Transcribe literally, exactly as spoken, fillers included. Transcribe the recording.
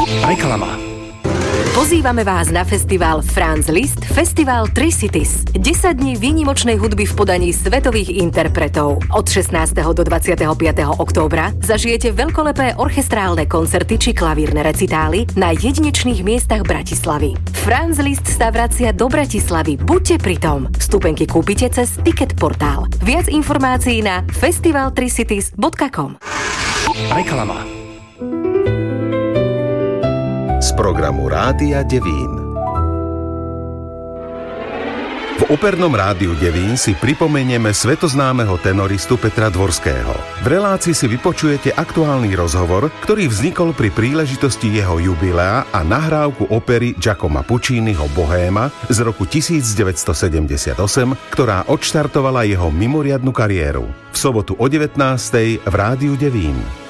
Reklama. Pozývame vás na festival Franz Liszt Festival Tri Cities. desať dní výnimočnej hudby v podaní svetových interpretov. Od šestnásteho do dvadsiateho piateho októbra zažijete veľkolepé orchestrálne koncerty či klavírne recitály na jedinečných miestach Bratislavy. Franz Liszt sa vracia do Bratislavy. Buďte pritom. Vstupenky kúpite cez Ticket portál. Viac informácií na festival tri cities bodka com. Reklama. Z programu Rádia Devín. V opernom rádiu Devín si pripomenieme svetoznámeho tenoristu Petra Dvorského. V relácii si vypočujete aktuálny rozhovor, ktorý vznikol pri príležitosti jeho jubilea a nahrávku opery Giacoma Pucciniho Bohéma z roku devätnásťsedemdesiatosem, ktorá odštartovala jeho mimoriadnu kariéru. V sobotu o devätnástej v rádiu Devín.